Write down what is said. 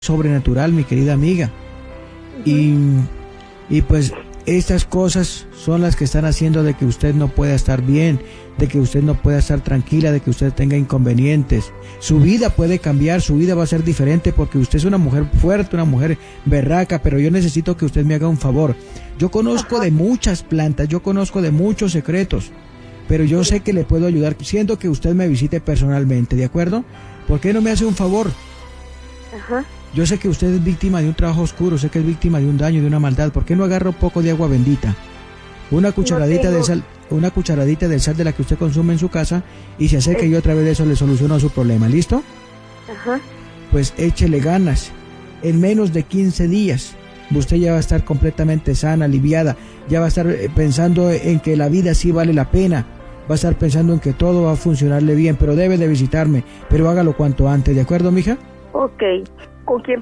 sobrenatural, mi querida amiga. Y pues estas cosas son las que están haciendo de que usted no pueda estar bien, de que usted no pueda estar tranquila, de que usted tenga inconvenientes. Su vida puede cambiar, su vida va a ser diferente porque usted es una mujer fuerte, una mujer berraca, pero yo necesito que usted me haga un favor. Yo conozco de muchas plantas, yo conozco de muchos secretos, pero yo sé que le puedo ayudar, siendo que usted me visite personalmente, ¿de acuerdo? ¿Por qué no me hace un favor? Ajá. Yo sé que usted es víctima de un trabajo oscuro, sé que es víctima de un daño, de una maldad. ¿Por qué no agarra un poco de agua bendita? Una cucharadita de sal, una cucharadita del sal de la que usted consume en su casa y se acerca y otra vez de eso le soluciono su problema, ¿listo? Ajá. Pues échele ganas. En menos de 15 días usted ya va a estar completamente sana, aliviada, ya va a estar pensando en que la vida sí vale la pena, va a estar pensando en que todo va a funcionarle bien, pero debe de visitarme, pero hágalo cuanto antes, ¿de acuerdo, mija? Ok. ¿Con quién